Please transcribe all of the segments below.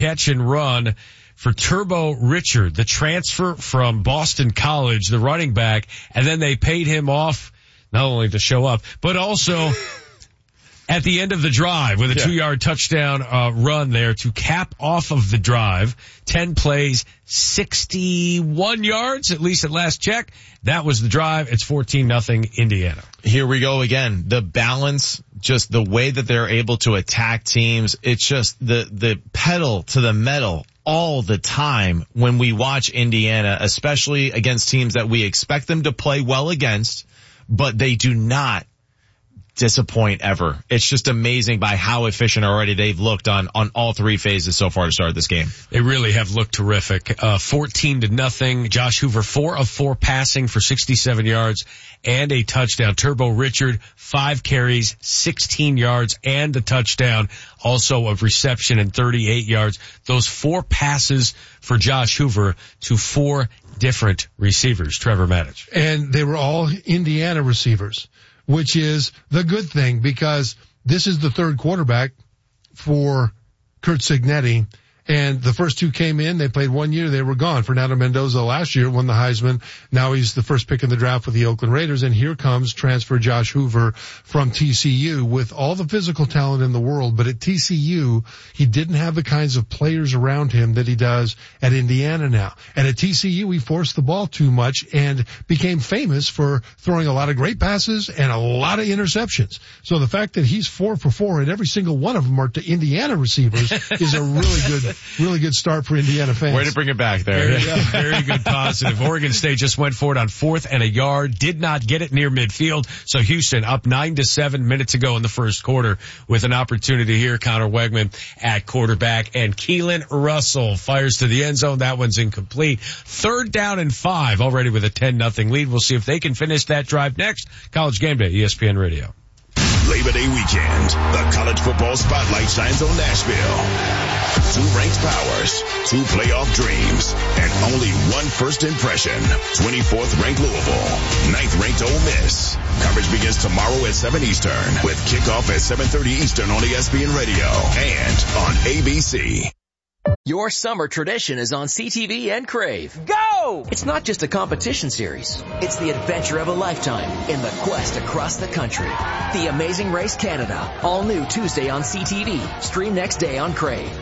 catch and run for Turbo Richard, the transfer from Boston College, the running back, and then they paid him off not only to show up, but also at the end of the drive with a 2-yard touchdown run there to cap off of the drive. 10 plays, 61 yards, at least at last check. That was the drive. It's 14-0 Indiana. Here we go again. The balance, just the way that they're able to attack teams. It's just the pedal to the metal all the time when we watch Indiana, especially against teams that we expect them to play well against, but they do not disappoint ever. It's just amazing by how efficient already they've looked on all three phases so far to start this game. They really have looked terrific. 14-0. Josh Hoover, 4 of 4 passing for 67 yards and a touchdown. Turbo Richard, 5 carries, 16 yards and a touchdown. Also a reception and 38 yards. Those 4 passes for Josh Hoover to 4 different receivers. Trevor Maddich. And they were all Indiana receivers, which is the good thing because this is the third quarterback for Curt Cignetti. And the first 2 came in, they played 1 year, they were gone. Fernando Mendoza last year won the Heisman. Now he's the first pick in the draft with the Oakland Raiders. And here comes transfer Josh Hoover from TCU with all the physical talent in the world. But at TCU, he didn't have the kinds of players around him that he does at Indiana now. And at TCU, he forced the ball too much and became famous for throwing a lot of great passes and a lot of interceptions. So the fact that he's 4 for 4 and every single one of them are to Indiana receivers is a really good start for Indiana fans. Way to bring it back there. Very good positive. Oregon State just went for it on 4th and a yard, did not get it near midfield. So Houston up 9-7 minutes ago in the first quarter with an opportunity here. Connor Wegman at quarterback and Keelan Russell fires to the end zone. That one's incomplete. 3rd down and 5 already with a 10-0 lead. We'll see if they can finish that drive next. College Game Day, ESPN Radio. Labor Day weekend, the college football spotlight shines on Nashville. 2 ranked powers, 2 playoff dreams, and only 1 first impression. 24th ranked Louisville, 9th ranked Ole Miss. Coverage begins tomorrow at 7 Eastern with kickoff at 7:30 Eastern on ESPN Radio and on ABC. Your summer tradition is on CTV and Crave. Go! It's not just a competition series. It's the adventure of a lifetime in the quest across the country. The Amazing Race Canada. All new Tuesday on CTV. Stream next day on Crave.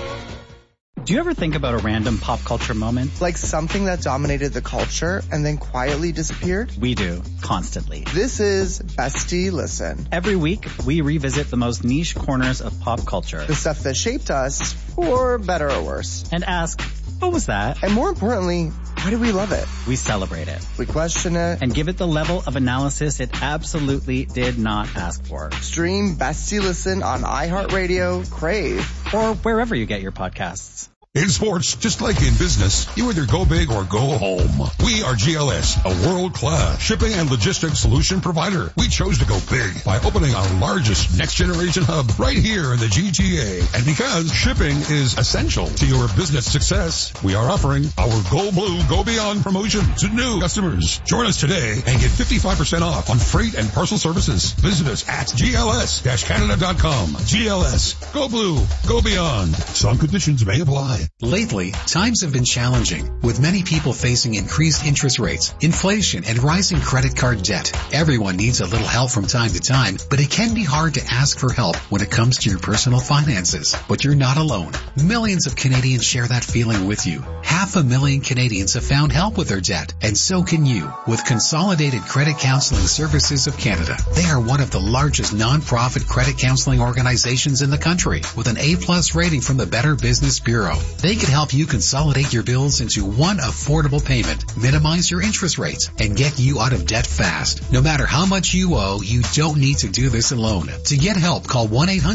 Do you ever think about a random pop culture moment? Like something that dominated the culture and then quietly disappeared? We do, constantly. This is Bestie Listen. Every week, we revisit the most niche corners of pop culture. The stuff that shaped us, for better or worse. And ask, what was that? And more importantly, why do we love it? We celebrate it. We question it. And give it the level of analysis it absolutely did not ask for. Stream Bestie Listen on iHeartRadio, Crave, or wherever you get your podcasts. In sports, just like in business, you either go big or go home. We are GLS, a world-class shipping and logistics solution provider. We chose to go big by opening our largest next-generation hub right here in the GTA. And because shipping is essential to your business success, we are offering our Go Blue, Go Beyond promotion to new customers. Join us today and get 55% off on freight and parcel services. Visit us at gls-canada.com. GLS, Go Blue, Go Beyond. Some conditions may apply. Lately, times have been challenging, with many people facing increased interest rates, inflation, and rising credit card debt. Everyone needs a little help from time to time, but it can be hard to ask for help when it comes to your personal finances. But you're not alone. Millions of Canadians share that feeling with you. 500,000 Canadians have found help with their debt, and so can you, with Consolidated Credit Counseling Services of Canada. They are one of the largest non-profit credit counseling organizations in the country, with an A+ rating from the Better Business Bureau. They can help you consolidate your bills into one affordable payment, minimize your interest rates, and get you out of debt fast. No matter how much you owe, you don't need to do this alone. To get help, call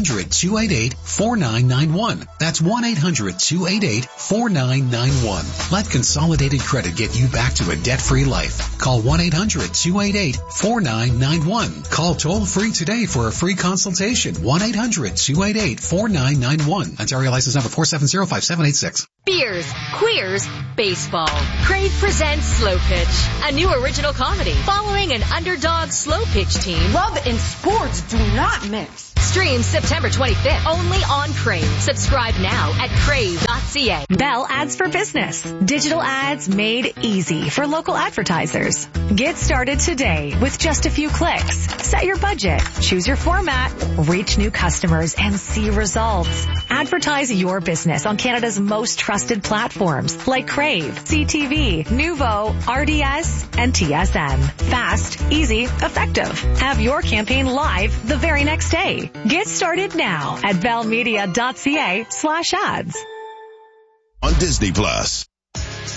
1-800-288-4991. That's 1-800-288-4991. Let Consolidated Credit get you back to a debt-free life. Call 1-800-288-4991. Call toll-free today for a free consultation. 1-800-288-4991. Ontario license number 4705786. Beers, queers, baseball. Crave presents Slow Pitch, a new original comedy following an underdog slow pitch team. Love and sports do not mix. Stream September 25th only on Crave. Subscribe now at crave.ca. Bell.ca. Bell Ads for Business. Digital ads made easy for local advertisers. Get started today with just a few clicks. Set your budget, choose your format, reach new customers, and see results. Advertise your business on Canada's most trusted platforms like Crave, CTV, Nuvo, RDS, and TSN. Fast, easy, effective. Have your campaign live the very next day. Get started now at bellmedia.ca/ads. On Disney Plus.